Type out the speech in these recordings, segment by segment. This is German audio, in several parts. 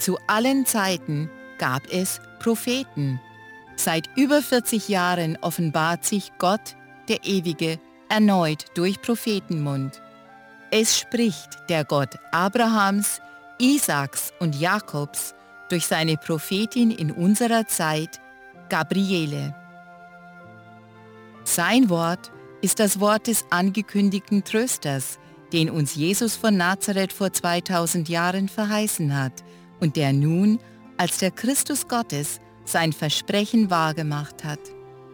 Zu allen Zeiten gab es Propheten. Seit über 40 Jahren offenbart sich Gott, der Ewige, erneut durch Prophetenmund. Es spricht der Gott Abrahams, Isaaks und Jakobs durch seine Prophetin in unserer Zeit, Gabriele. Sein Wort ist das Wort des angekündigten Trösters, den uns Jesus von Nazareth vor 2000 Jahren verheißen hat und der nun als der Christus Gottes sein Versprechen wahrgemacht hat.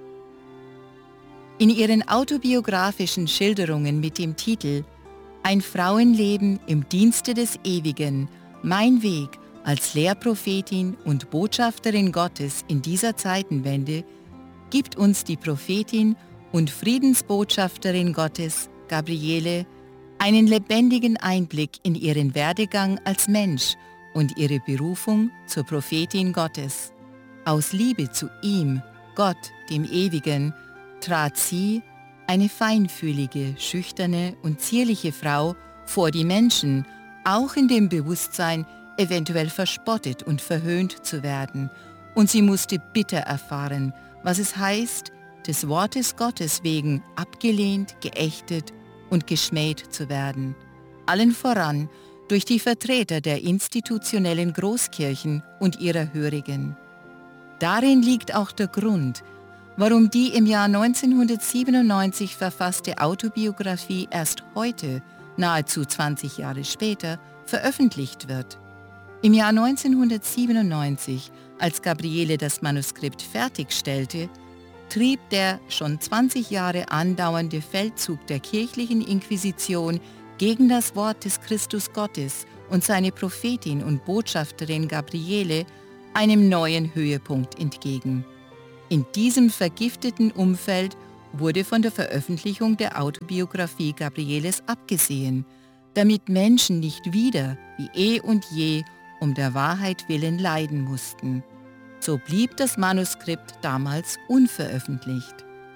In ihren autobiografischen Schilderungen mit dem Titel »Ein Frauenleben im Dienste des Ewigen, mein Weg als Lehrprophetin und Botschafterin Gottes in dieser Zeitenwende« gibt uns die Prophetin und Friedensbotschafterin Gottes, Gabriele, einen lebendigen Einblick in ihren Werdegang als Mensch und ihre Berufung zur Prophetin Gottes. Aus Liebe zu ihm, Gott, dem Ewigen, trat sie, eine feinfühlige, schüchterne und zierliche Frau, vor die Menschen, auch in dem Bewusstsein, eventuell verspottet und verhöhnt zu werden. Und sie musste bitter erfahren, was es heißt, des Wortes Gottes wegen abgelehnt, geächtet und geschmäht zu werden. Allen voran durch die Vertreter der institutionellen Großkirchen und ihrer Hörigen. Darin liegt auch der Grund, warum die im Jahr 1997 verfasste Autobiografie erst heute, nahezu 20 Jahre später, veröffentlicht wird. Im Jahr 1997, als Gabriele das Manuskript fertigstellte, trieb der schon 20 Jahre andauernde Feldzug der kirchlichen Inquisition gegen das Wort des Christus Gottes und seine Prophetin und Botschafterin Gabriele einem neuen Höhepunkt entgegen. In diesem vergifteten Umfeld wurde von der Veröffentlichung der Autobiografie Gabrieles abgesehen, damit Menschen nicht wieder, wie eh und je, um der Wahrheit willen leiden mussten. So blieb das Manuskript damals unveröffentlicht.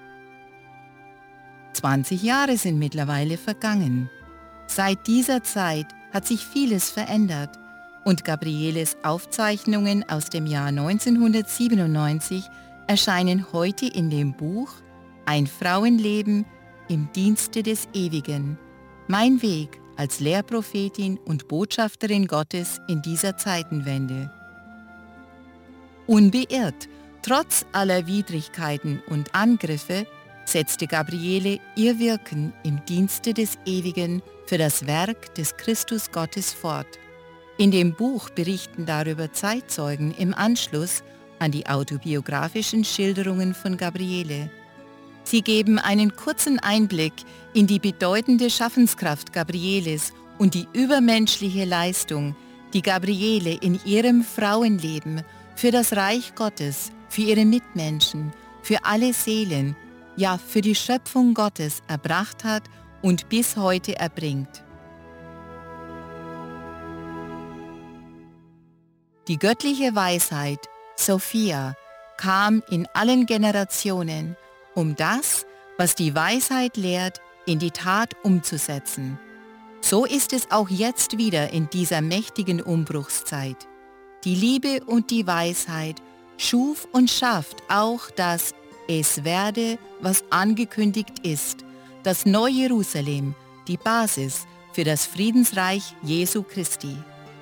20 Jahre sind mittlerweile vergangen. Seit dieser Zeit hat sich vieles verändert und Gabrieles Aufzeichnungen aus dem Jahr 1997 erscheinen heute in dem Buch »Ein Frauenleben im Dienste des Ewigen. Mein Weg als Lehrprophetin und Botschafterin Gottes in dieser Zeitenwende«. Unbeirrt, trotz aller Widrigkeiten und Angriffe, setzte Gabriele ihr Wirken im Dienste des Ewigen für das Werk des Christus Gottes fort. In dem Buch berichten darüber Zeitzeugen im Anschluss an die autobiografischen Schilderungen von Gabriele. Sie geben einen kurzen Einblick in die bedeutende Schaffenskraft Gabrieles und die übermenschliche Leistung, die Gabriele in ihrem Frauenleben für das Reich Gottes, für ihre Mitmenschen, für alle Seelen, ja für die Schöpfung Gottes erbracht hat und bis heute erbringt. Die göttliche Weisheit, Sophia, kam in allen Generationen, um das, was die Weisheit lehrt, in die Tat umzusetzen. So ist es auch jetzt wieder in dieser mächtigen Umbruchszeit. Die Liebe und die Weisheit schuf und schafft auch das Es werde, was angekündigt ist, das Neu-Jerusalem, die Basis für das Friedensreich Jesu Christi.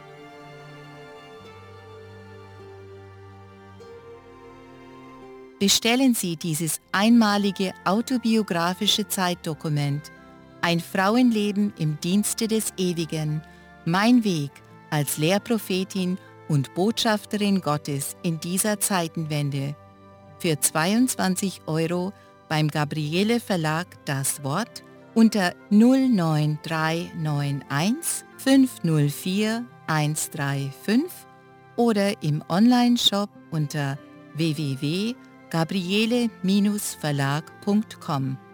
Bestellen Sie dieses einmalige autobiografische Zeitdokument »Ein Frauenleben im Dienste des Ewigen. Mein Weg als Lehrprophetin und Botschafterin Gottes in dieser Zeitenwende« für 22 € beim Gabriele Verlag Das Wort unter 09391 504 135 oder im Onlineshop unter www.gabriele-verlag.com.